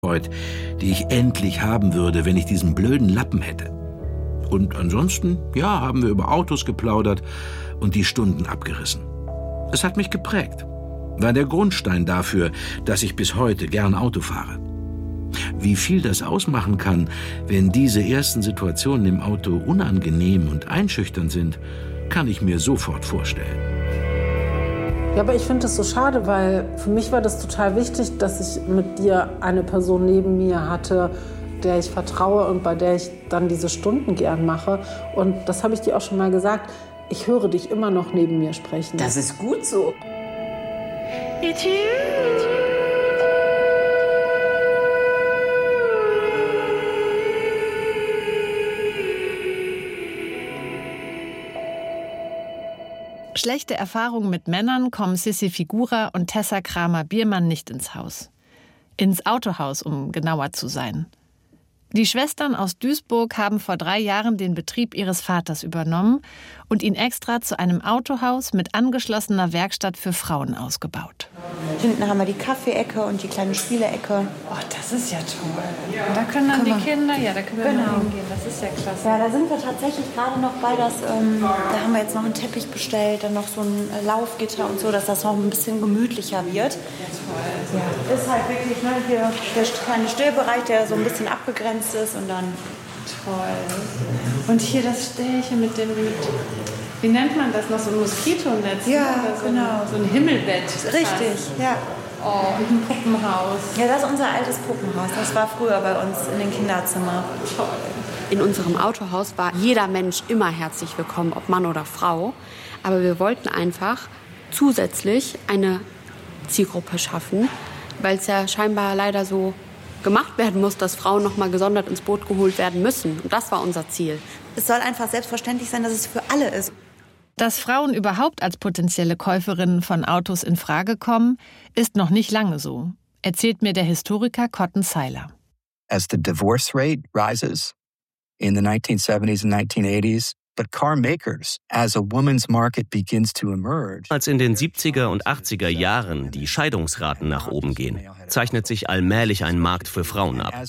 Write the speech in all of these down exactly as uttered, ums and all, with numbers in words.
gefreut, die ich endlich haben würde, wenn ich diesen blöden Lappen hätte. Und ansonsten, ja, haben wir über Autos geplaudert und die Stunden abgerissen. Es hat mich geprägt, war der Grundstein dafür, dass ich bis heute gern Auto fahre. Wie viel das ausmachen kann, wenn diese ersten Situationen im Auto unangenehm und einschüchternd sind, kann ich mir sofort vorstellen. Ja, aber ich finde das so schade, weil für mich war das total wichtig, dass ich mit dir eine Person neben mir hatte, der ich vertraue und bei der ich dann diese Stunden gern mache. Und das habe ich dir auch schon mal gesagt, ich höre dich immer noch neben mir sprechen. Das ist gut so. Schlechte Erfahrungen mit Männern kommen Sissi Figura und Tessa Kramer-Biermann nicht ins Haus. Ins Autohaus, um genauer zu sein. Die Schwestern aus Duisburg haben vor drei Jahren den Betrieb ihres Vaters übernommen und ihn extra zu einem Autohaus mit angeschlossener Werkstatt für Frauen ausgebaut. Hinten haben wir die Kaffee-Ecke und die kleine Spielecke. Oh, das ist ja toll. Und da können dann können die Kinder, ja, da können wir genau. mal hingehen. Das ist ja klasse. Ja, da sind wir tatsächlich gerade noch bei, dass, ähm, da haben wir jetzt noch einen Teppich bestellt, dann noch so ein Laufgitter und so, dass das noch ein bisschen gemütlicher wird. Ja, toll. Ja, ist halt wirklich, ne, hier der kleine Stillbereich, der so ein bisschen abgegrenzt ist und dann... Toll. Und hier das Ställchen mit dem, mit, wie nennt man das noch, so ein Moskitonetz? Ja, oder so genau. Ein, so ein Himmelbett. Richtig, ja. Oh, und ein Puppenhaus. Ja, das ist unser altes Puppenhaus. Das war früher bei uns in den Kinderzimmern. Toll. In unserem Autohaus war jeder Mensch immer herzlich willkommen, ob Mann oder Frau. Aber wir wollten einfach zusätzlich eine Zielgruppe schaffen, weil es ja scheinbar leider so gemacht werden muss, dass Frauen noch mal gesondert ins Boot geholt werden müssen. Und das war unser Ziel. Es soll einfach selbstverständlich sein, dass es für alle ist. Dass Frauen überhaupt als potenzielle Käuferinnen von Autos in Frage kommen, ist noch nicht lange so, erzählt mir der Historiker Cotton Seiler. As the divorce rate rises in the nineteen seventies and nineteen eighties, but car makers, as a woman's market begins to emerge. Als in den siebziger und achtziger Jahren die Scheidungsraten nach oben gehen, zeichnet sich allmählich ein Markt für Frauen ab.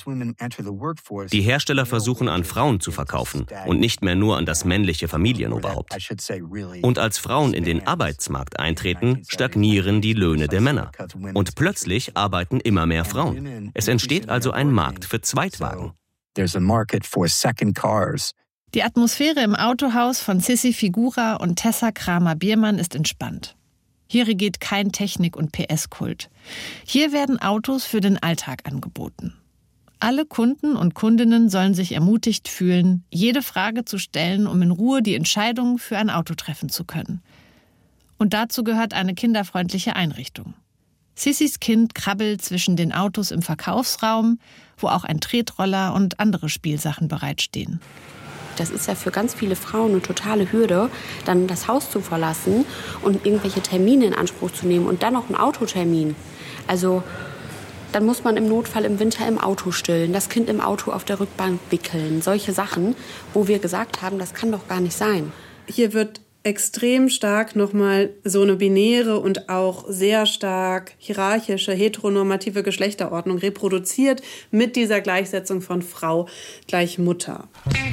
Die Hersteller versuchen an Frauen zu verkaufen und nicht mehr nur an das männliche Familienoberhaupt. Und als Frauen in den Arbeitsmarkt eintreten, stagnieren die Löhne der Männer. Und plötzlich arbeiten immer mehr Frauen. Es entsteht also ein Markt für Zweitwagen. There's a market for second cars. Die Atmosphäre im Autohaus von Sissi Figura und Tessa Kramer-Biermann ist entspannt. Hier regiert kein Technik- und P S-Kult. Hier werden Autos für den Alltag angeboten. Alle Kunden und Kundinnen sollen sich ermutigt fühlen, jede Frage zu stellen, um in Ruhe die Entscheidung für ein Auto treffen zu können. Und dazu gehört eine kinderfreundliche Einrichtung. Sissis Kind krabbelt zwischen den Autos im Verkaufsraum, wo auch ein Tretroller und andere Spielsachen bereitstehen. Das ist ja für ganz viele Frauen eine totale Hürde, dann das Haus zu verlassen und irgendwelche Termine in Anspruch zu nehmen und dann noch einen Autotermin. Also dann muss man im Notfall im Winter im Auto stillen, das Kind im Auto auf der Rückbank wickeln. Solche Sachen, wo wir gesagt haben, das kann doch gar nicht sein. Hier wird extrem stark nochmal so eine binäre und auch sehr stark hierarchische, heteronormative Geschlechterordnung reproduziert mit dieser Gleichsetzung von Frau gleich Mutter.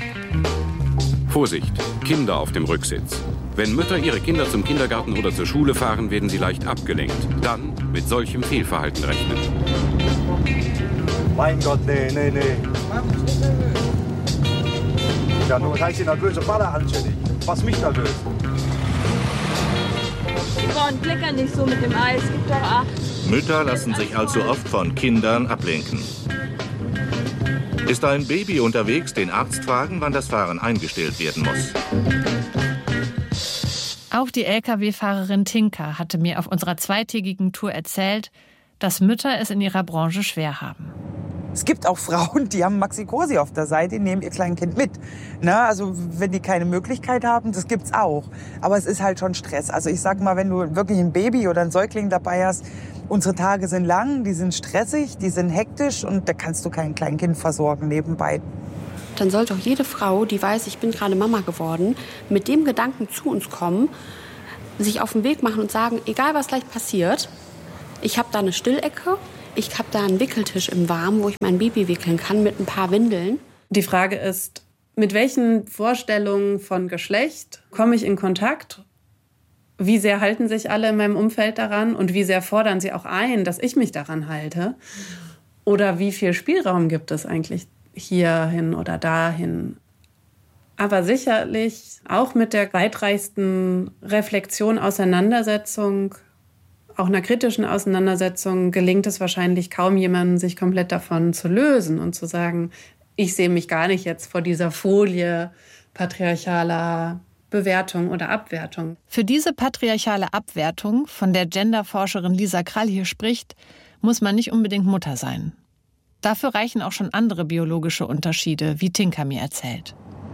Vorsicht, Kinder auf dem Rücksitz. Wenn Mütter ihre Kinder zum Kindergarten oder zur Schule fahren, werden sie leicht abgelenkt. Dann mit solchem Fehlverhalten rechnen. Mein Gott, nee, nee, nee. Ja, nur heißt die nervöse Vater anständig. Was mich nervös. Und klicker nicht so mit dem Eis, gib doch acht. Mütter lassen sich allzu oft von Kindern ablenken. Ist ein Baby unterwegs, den Arzt fragen, wann das Fahren eingestellt werden muss. Auch die L K W-Fahrerin Tinka hatte mir auf unserer zweitägigen Tour erzählt, dass Mütter es in ihrer Branche schwer haben. Es gibt auch Frauen, die haben Maxi Cosi auf der Seite, nehmen ihr Kleinkind mit. Na, also wenn die keine Möglichkeit haben, das gibt's auch. Aber es ist halt schon Stress. Also ich sag mal, wenn du wirklich ein Baby oder ein Säugling dabei hast, unsere Tage sind lang, die sind stressig, die sind hektisch und da kannst du kein Kleinkind versorgen nebenbei. Dann sollte auch jede Frau, die weiß, ich bin gerade Mama geworden, mit dem Gedanken zu uns kommen, sich auf den Weg machen und sagen, egal was gleich passiert, ich habe da eine Stillecke, Ich habe da einen Wickeltisch im Warmen, wo ich mein Baby wickeln kann mit ein paar Windeln. Die Frage ist, mit welchen Vorstellungen von Geschlecht komme ich in Kontakt? Wie sehr halten sich alle in meinem Umfeld daran und wie sehr fordern sie auch ein, dass ich mich daran halte? Oder wie viel Spielraum gibt es eigentlich hierhin oder dahin? Aber sicherlich auch mit der weitreichsten Reflexion, Auseinandersetzung, auch einer kritischen Auseinandersetzung gelingt es wahrscheinlich kaum jemandem, sich komplett davon zu lösen und zu sagen, ich sehe mich gar nicht jetzt vor dieser Folie patriarchaler Bewertung oder Abwertung. Für diese patriarchale Abwertung, von der Genderforscherin Lisa Krall hier spricht, muss man nicht unbedingt Mutter sein. Dafür reichen auch schon andere biologische Unterschiede, wie Tinka mir erzählt.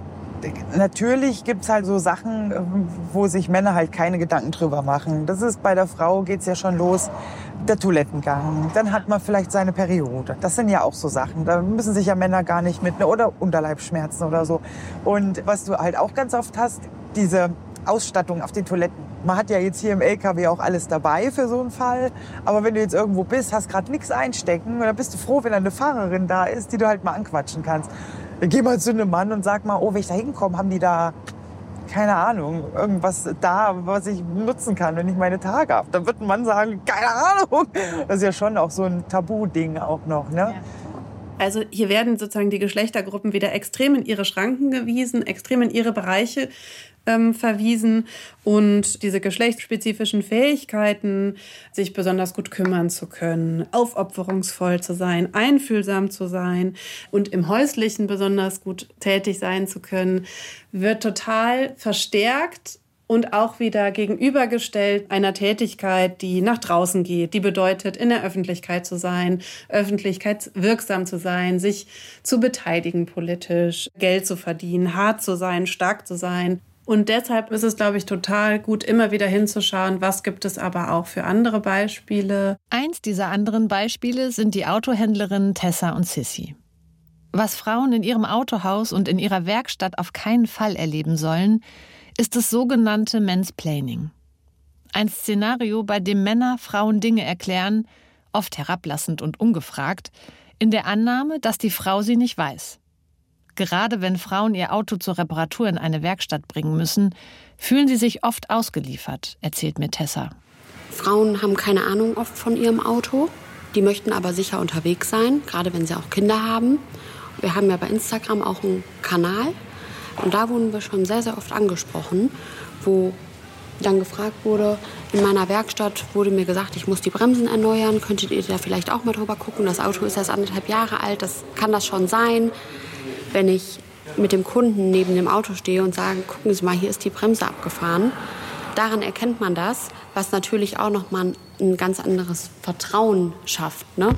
Natürlich gibt es halt so Sachen, wo sich Männer halt keine Gedanken drüber machen. Das ist bei der Frau, geht es ja schon los, der Toilettengang. Dann hat man vielleicht seine Periode. Das sind ja auch so Sachen. Da müssen sich ja Männer gar nicht mit, oder Unterleibsschmerzen oder so. Und was du halt auch ganz oft hast, diese Ausstattung auf den Toiletten. Man hat ja jetzt hier im L K W auch alles dabei für so einen Fall. Aber wenn du jetzt irgendwo bist, hast gerade nichts einstecken, dann bist du froh, wenn da eine Fahrerin da ist, die du halt mal anquatschen kannst. Dann geh mal zu einem Mann und sag mal, oh, wenn ich da hinkomme, haben die da, keine Ahnung, irgendwas da, was ich nutzen kann, wenn ich meine Tage habe. Dann wird ein Mann sagen, keine Ahnung. Das ist ja schon auch so ein Tabu-Ding auch noch, ne? Ja. Also hier werden sozusagen die Geschlechtergruppen wieder extrem in ihre Schranken gewiesen, extrem in ihre Bereiche ähm, verwiesen. Und diese geschlechtsspezifischen Fähigkeiten, sich besonders gut kümmern zu können, aufopferungsvoll zu sein, einfühlsam zu sein und im Häuslichen besonders gut tätig sein zu können, wird total verstärkt. Und auch wieder gegenübergestellt einer Tätigkeit, die nach draußen geht, die bedeutet, in der Öffentlichkeit zu sein, öffentlichkeitswirksam zu sein, sich zu beteiligen politisch, Geld zu verdienen, hart zu sein, stark zu sein. Und deshalb ist es, glaube ich, total gut, immer wieder hinzuschauen, was gibt es aber auch für andere Beispiele. Eins dieser anderen Beispiele sind die Autohändlerinnen Tessa und Sissy. Was Frauen in ihrem Autohaus und in ihrer Werkstatt auf keinen Fall erleben sollen, ist das sogenannte Mansplaining. Ein Szenario, bei dem Männer Frauen Dinge erklären, oft herablassend und ungefragt, in der Annahme, dass die Frau sie nicht weiß. Gerade wenn Frauen ihr Auto zur Reparatur in eine Werkstatt bringen müssen, fühlen sie sich oft ausgeliefert, erzählt mir Tessa. Frauen haben keine Ahnung oft von ihrem Auto, die möchten aber sicher unterwegs sein, gerade wenn sie auch Kinder haben. Wir haben ja bei Instagram auch einen Kanal. Und da wurden wir schon sehr, sehr oft angesprochen, wo dann gefragt wurde, in meiner Werkstatt wurde mir gesagt, ich muss die Bremsen erneuern, könntet ihr da vielleicht auch mal drüber gucken, das Auto ist erst anderthalb Jahre alt, das kann das schon sein. Wenn ich mit dem Kunden neben dem Auto stehe und sage, gucken Sie mal, hier ist die Bremse abgefahren, daran erkennt man das, was natürlich auch nochmal ein ganz anderes Vertrauen schafft, ne?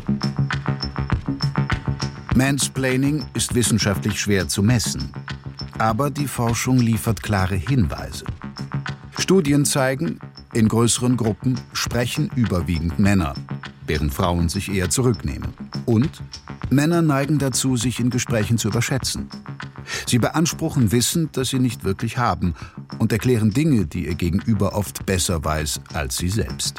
Mansplaining ist wissenschaftlich schwer zu messen. Aber die Forschung liefert klare Hinweise. Studien zeigen, in größeren Gruppen sprechen überwiegend Männer, während Frauen sich eher zurücknehmen. Und Männer neigen dazu, sich in Gesprächen zu überschätzen. Sie beanspruchen Wissen, das sie nicht wirklich haben, und erklären Dinge, die ihr Gegenüber oft besser weiß als sie selbst.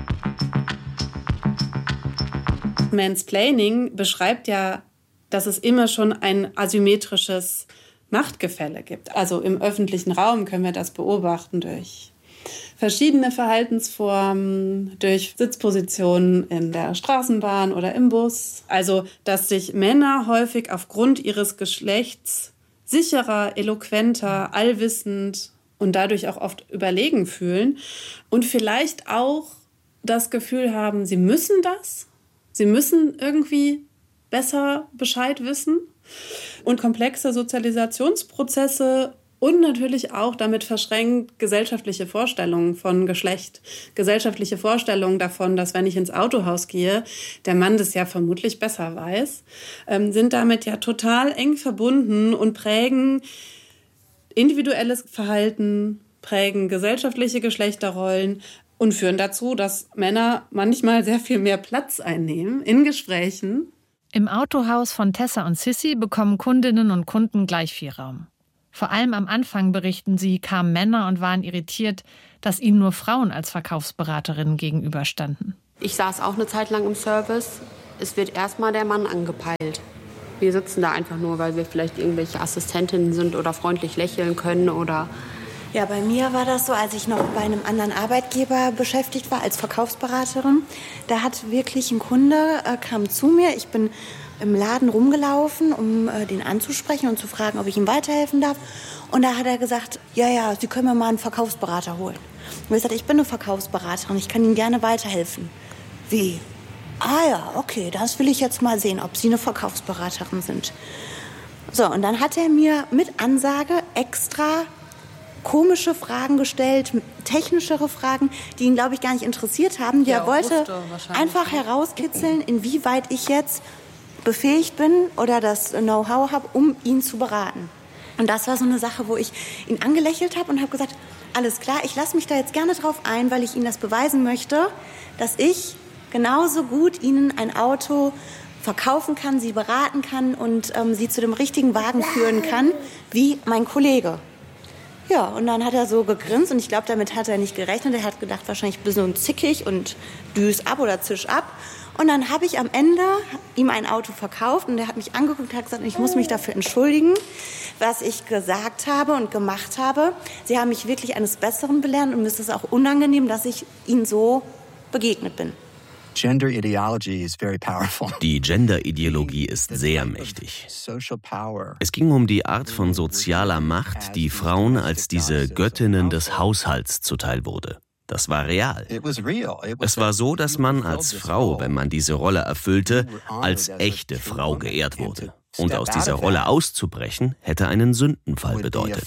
Mansplaining beschreibt ja, dass es immer schon ein asymmetrisches Machtgefälle gibt. Also im öffentlichen Raum können wir das beobachten durch verschiedene Verhaltensformen, durch Sitzpositionen in der Straßenbahn oder im Bus. Also, dass sich Männer häufig aufgrund ihres Geschlechts sicherer, eloquenter, allwissend und dadurch auch oft überlegen fühlen und vielleicht auch das Gefühl haben, sie müssen das, sie müssen irgendwie besser Bescheid wissen. Und komplexe Sozialisationsprozesse und natürlich auch damit verschränkt gesellschaftliche Vorstellungen von Geschlecht, gesellschaftliche Vorstellungen davon, dass wenn ich ins Autohaus gehe, der Mann das ja vermutlich besser weiß, ähm, sind damit ja total eng verbunden und prägen individuelles Verhalten, prägen gesellschaftliche Geschlechterrollen und führen dazu, dass Männer manchmal sehr viel mehr Platz einnehmen in Gesprächen. Im Autohaus von Tessa und Sissy bekommen Kundinnen und Kunden gleich viel Raum. Vor allem am Anfang, berichten sie, kamen Männer und waren irritiert, dass ihnen nur Frauen als Verkaufsberaterinnen gegenüberstanden. Ich saß auch eine Zeit lang im Service. Es wird erstmal der Mann angepeilt. Wir sitzen da einfach nur, weil wir vielleicht irgendwelche Assistentinnen sind oder freundlich lächeln können oder... Ja, bei mir war das so, als ich noch bei einem anderen Arbeitgeber beschäftigt war, als Verkaufsberaterin. Da hat wirklich ein Kunde, äh, kam zu mir. Ich bin im Laden rumgelaufen, um äh, den anzusprechen und zu fragen, ob ich ihm weiterhelfen darf. Und da hat er gesagt, ja, ja, Sie können mir mal einen Verkaufsberater holen. Und ich gesagt, ich bin eine Verkaufsberaterin, ich kann Ihnen gerne weiterhelfen. Wie? Ah ja, okay, das will ich jetzt mal sehen, ob Sie eine Verkaufsberaterin sind. So, und dann hat er mir mit Ansage extra komische Fragen gestellt, technischere Fragen, die ihn, glaube ich, gar nicht interessiert haben. Die Ja, er wollte einfach herauskitzeln, inwieweit ich jetzt befähigt bin oder das Know-how habe, um ihn zu beraten. Und das war so eine Sache, wo ich ihn angelächelt habe und habe gesagt, alles klar, ich lasse mich da jetzt gerne drauf ein, weil ich Ihnen das beweisen möchte, dass ich genauso gut Ihnen ein Auto verkaufen kann, Sie beraten kann und ähm, Sie zu dem richtigen Wagen führen kann, wie mein Kollege. Ja, und dann hat er so gegrinst und ich glaube, damit hat er nicht gerechnet. Er hat gedacht, wahrscheinlich ein bisschen zickig und düs ab oder zisch ab. Und dann habe ich am Ende ihm ein Auto verkauft und er hat mich angeguckt und hat gesagt, ich muss mich dafür entschuldigen, was ich gesagt habe und gemacht habe. Sie haben mich wirklich eines Besseren belehrt und mir ist es auch unangenehm, dass ich Ihnen so begegnet bin. Gender ideology is very powerful. Die Gender-Ideologie ist sehr mächtig. Es ging um die Art von sozialer Macht, die Frauen als diese Göttinnen des Haushalts zuteil wurde. Das war real. Es war so, dass man als Frau, wenn man diese Rolle erfüllte, als echte Frau geehrt wurde. Und aus dieser Rolle auszubrechen, hätte einen Sündenfall bedeutet.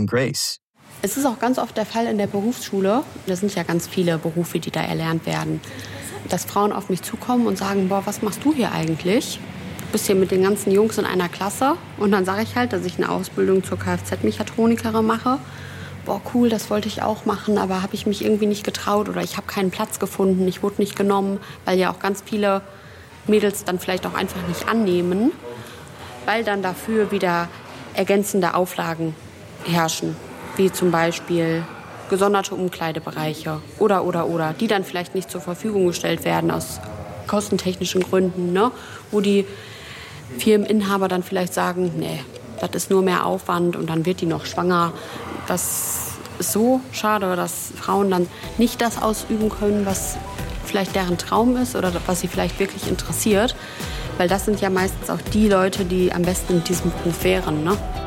Es ist auch ganz oft der Fall in der Berufsschule, das sind ja ganz viele Berufe, die da erlernt werden, dass Frauen auf mich zukommen und sagen, boah, was machst du hier eigentlich? Du bist hier mit den ganzen Jungs in einer Klasse. Und dann sage ich halt, dass ich eine Ausbildung zur Kfz-Mechatronikerin mache. Boah, cool, das wollte ich auch machen, aber habe ich mich irgendwie nicht getraut oder ich habe keinen Platz gefunden, ich wurde nicht genommen, weil ja auch ganz viele Mädels dann vielleicht auch einfach nicht annehmen, weil dann dafür wieder ergänzende Auflagen herrschen, wie zum Beispiel gesonderte Umkleidebereiche oder, oder, oder, die dann vielleicht nicht zur Verfügung gestellt werden aus kostentechnischen Gründen, ne? Wo die Firmeninhaber dann vielleicht sagen, nee, das ist nur mehr Aufwand und dann wird die noch schwanger. Das ist so schade, dass Frauen dann nicht das ausüben können, was vielleicht deren Traum ist oder was sie vielleicht wirklich interessiert. Weil das sind ja meistens auch die Leute, die am besten in diesem Beruf wären, ne?